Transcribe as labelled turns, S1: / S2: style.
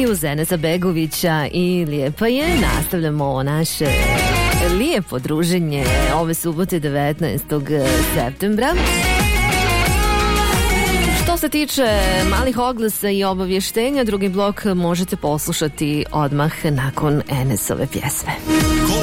S1: uz Enesa Begovića i Lijepa je. Nastavljamo naše lijepo druženje ove subote 19. septembra. Što se tiče malih oglasa i obavještenja, drugi blok možete poslušati odmah nakon Enesove pjesme.